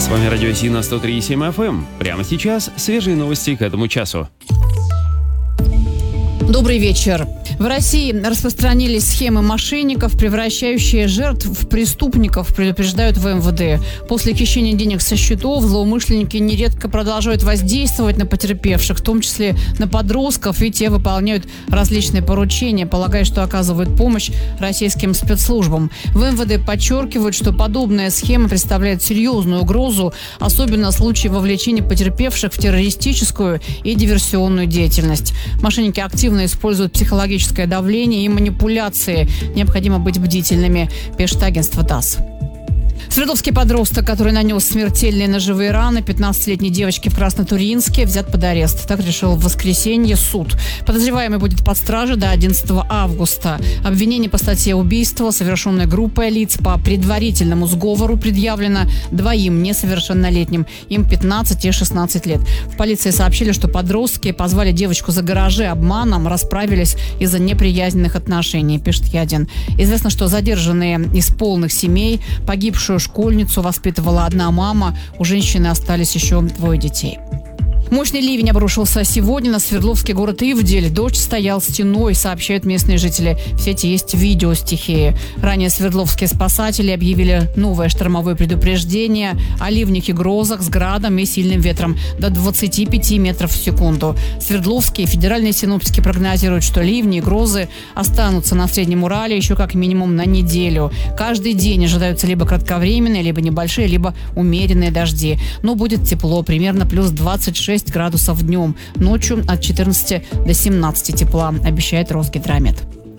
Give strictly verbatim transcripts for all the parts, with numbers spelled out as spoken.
С вами Радио Си на сто три и семь эф эм. Прямо сейчас свежие новости к этому часу. Добрый вечер. В России распространились схемы мошенников, превращающие жертв в преступников, предупреждают в эм вэ дэ. После хищения денег со счетов злоумышленники нередко продолжают воздействовать на потерпевших, в том числе на подростков, и те выполняют различные поручения, полагая, что оказывают помощь российским спецслужбам. В эм вэ дэ подчеркивают, что подобная схема представляет серьезную угрозу, особенно в случае вовлечения потерпевших в террористическую и диверсионную деятельность. Мошенники активно используют психологическое давление и манипуляции. Необходимо быть бдительными, пишет агентство ТАСС. Свердловский подросток, который нанес смертельные ножевые раны пятнадцатилетней девочке в Краснотурьинске, взят под арест. Так решил в воскресенье суд. Подозреваемый будет под стражей до одиннадцатого августа. Обвинение по статье убийства, совершенное группой лиц по предварительному сговору, предъявлено двоим несовершеннолетним. Им пятнадцать и шестнадцать лет. В полиции сообщили, что подростки позвали девочку за гаражи обманом, расправились из-за неприязненных отношений, пишет Ядин. Известно, что задержанные из полных семей, погибшую школьницу воспитывала одна мама, у женщины остались еще двое детей. Мощный ливень обрушился сегодня на Свердловский город Ивдель. Дождь стоял стеной, сообщают местные жители. В сети есть видео стихии. Ранее свердловские спасатели объявили новое штормовое предупреждение о ливнях и грозах с градом и сильным ветром до двадцати пяти метров в секунду. Свердловские федеральные синоптики прогнозируют, что ливни и грозы останутся на Среднем Урале еще как минимум на неделю. Каждый день ожидаются либо кратковременные, либо небольшие, либо умеренные дожди. Но будет тепло, примерно плюс двадцать шесть градусов днем, ночью от четырнадцати до семнадцати тепла, обещает Росгидромет.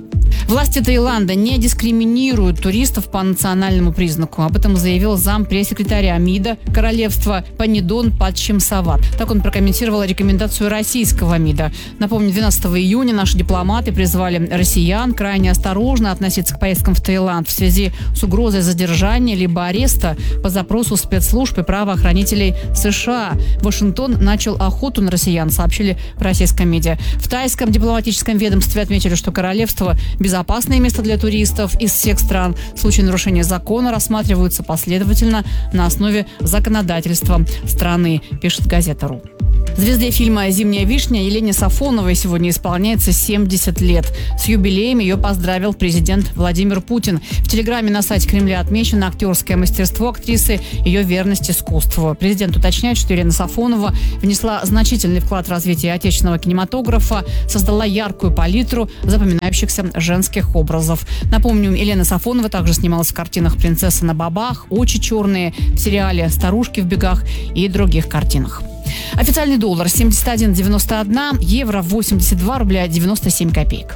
Власти Таиланда не дискриминируют туристов по национальному признаку. Об этом заявил зам пресс-секретаря МИДа королевства Панидон Падчимсават. Так он прокомментировал рекомендацию российского МИДа. Напомню, двенадцатого июня наши дипломаты призвали россиян крайне осторожно относиться к поездкам в Таиланд в связи с угрозой задержания либо ареста по запросу спецслужб и правоохранителей США. Вашингтон начал охоту на россиян, сообщили в российском МИДе. В тайском дипломатическом ведомстве отметили, что королевство – безопасное место для туристов из всех стран. Случаи нарушения закона рассматриваются последовательно на основе законодательства страны, пишет газета РУ. Звезде фильма «Зимняя вишня» Елене Сафоновой сегодня исполняется семьдесят лет. С юбилеем ее поздравил президент Владимир Путин. В телеграме на сайте Кремля отмечено актерское мастерство актрисы, ее верность искусству. Президент уточняет, что Елена Сафонова внесла значительный вклад в развитие отечественного кинематографа, создала яркую палитру запоминающихся женских образов. Напомню, Елена Сафонова также снималась в картинах «Принцесса на бобах», «Очи черные», в сериале «Старушки в бегах» и других картинах. Официальный доллар семьдесят один девяносто один, евро восемьдесят два рубля девяносто семь копеек.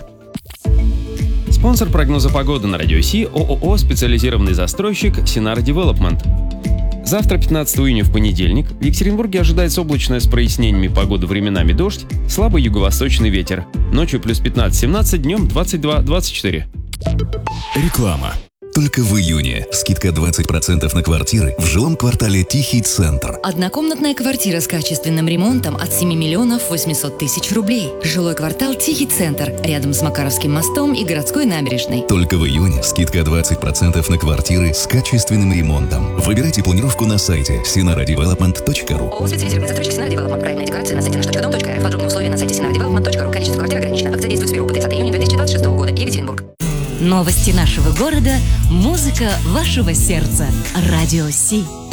Спонсор прогноза погоды на Радио Си – ООО «Специализированный застройщик Синар Девелопмент». Завтра, пятнадцатого июня, в понедельник, в Екатеринбурге ожидается облачная с прояснениями погода, временами дождь, слабый юго-восточный ветер. Ночью плюс пятнадцать-семнадцать, днем двадцать два двадцать четыре. Реклама. Только в июне скидка двадцать процентов на квартиры в жилом квартале Тихий Центр. Однокомнатная квартира с качественным ремонтом от семи миллионов восемьсот тысяч рублей. Жилой квартал Тихий Центр, рядом с Макаровским мостом и городской набережной. Только в июне скидка двадцать процентов на квартиры с качественным ремонтом. Выбирайте планировку на сайте синара девелопмент точка ру. ООО «Специализированный застройщик Синар Девелопмент». Проектная декларация на сайте наш точка дом точка эр эф. Подробные условия на сайте синара девелопмент точка ру. Количество квартир ограничено. Акция действует с первого по тридцатое июня две тысячи двадцать шестого года. Екатеринбург. Новости нашего города, музыка вашего сердца. Радио Си.